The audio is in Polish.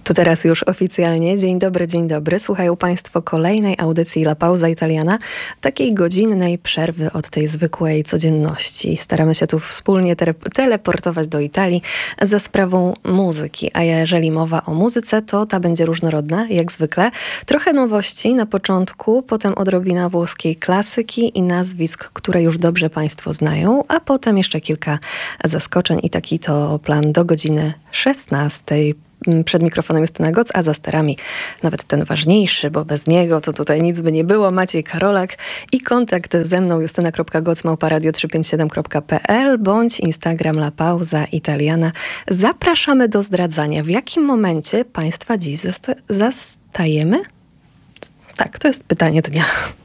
To teraz już oficjalnie. Dzień dobry. Słuchają Państwo kolejnej audycji La Pausa Italiana, takiej godzinnej przerwy od tej zwykłej codzienności. Staramy się tu wspólnie teleportować do Italii za sprawą muzyki. A jeżeli mowa o muzyce, to ta będzie różnorodna, jak zwykle. Trochę nowości na początku, potem odrobina włoskiej klasyki i nazwisk, które już dobrze Państwo znają, a potem jeszcze kilka zaskoczeń i taki to plan do godziny 16. Przed mikrofonem Justyna Goc, a za sterami nawet ten ważniejszy, bo bez niego to tutaj nic by nie było, Maciej Karolak i kontakt ze mną justyna.goc@radio357.pl bądź Instagram La Pausa Italiana. Zapraszamy do zdradzania, w jakim momencie Państwa dziś zastajemy? Tak, to jest pytanie dnia.